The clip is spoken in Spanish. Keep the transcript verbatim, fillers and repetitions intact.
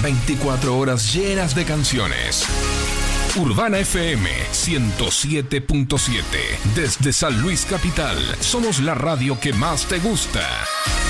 veinticuatro horas llenas de canciones. Urbana F M ciento siete punto siete. Desde San Luis Capital, somos la radio que más te gusta.